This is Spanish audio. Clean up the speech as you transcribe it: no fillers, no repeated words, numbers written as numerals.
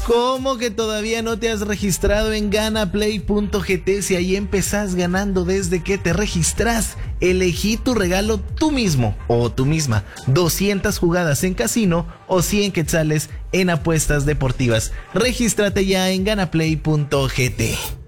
¿Cómo que todavía no te has registrado en ganaplay.gt? Si ahí empezás ganando desde que te registras. Elegí tu regalo tú mismo o tú misma. 200 jugadas en casino o 100 quetzales en apuestas deportivas. Regístrate ya en ganaplay.gt.